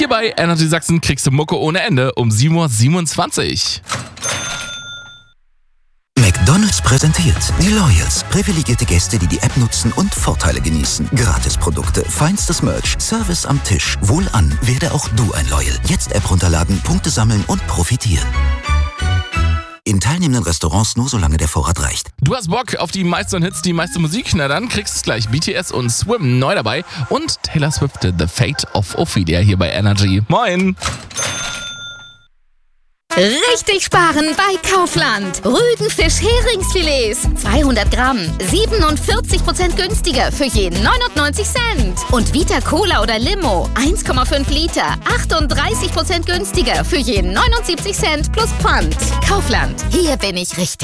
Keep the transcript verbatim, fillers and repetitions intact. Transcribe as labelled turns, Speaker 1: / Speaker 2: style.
Speaker 1: Hier bei Energy Sachsen kriegst du Mucke ohne Ende um sieben Uhr siebenundzwanzig.
Speaker 2: McDonald's präsentiert die Loyals. Privilegierte Gäste, die die App nutzen und Vorteile genießen. Gratisprodukte, feinstes Merch, Service am Tisch. Wohlan, werde auch du ein Loyal. Jetzt App runterladen, Punkte sammeln und profitieren. In teilnehmenden Restaurants nur solange der Vorrat reicht.
Speaker 1: Du hast Bock auf die meisten Hits, die meiste Musik? Na dann kriegst du gleich B T S und Swim neu dabei und Taylor Swift The Fate of Ophelia hier bei Energy. Moin!
Speaker 3: Richtig sparen bei Kaufland. Rügenfisch Heringsfilets. zweihundert Gramm. siebenundvierzig Prozent günstiger für jeden neunundneunzig Cent. Und Vita Cola oder Limo. eins Komma fünf Liter. achtunddreißig Prozent günstiger für jeden neunundsiebzig Cent plus Pfand. Kaufland. Hier bin ich richtig.